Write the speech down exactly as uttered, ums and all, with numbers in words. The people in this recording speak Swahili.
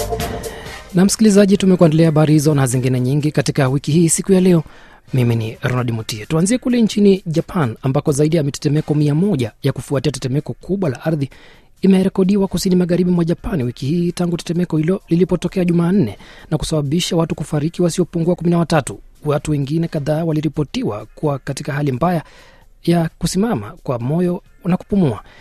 Na msikilizaji, tumekuandalia habari hizo na zingine nyingi katika wiki hii siku ya leo. Mimi ni Ronald Mutie. Tuanzie kule nchini Japan ambako zaidi ya mitetemeko mia moja ya kufuatia tetemeko kubwa la ardhi imerekodiwa kusini magharibi mwa Japani wiki hii tangu tetemeko hilo lilipotokea Jumanne na kusababisha watu kufariki wasiopungua kumi na watatu. Watu wengine kadhaa waliripotiwa kuwa katika hali mbaya ya kusimama kwa moyo na kupumua.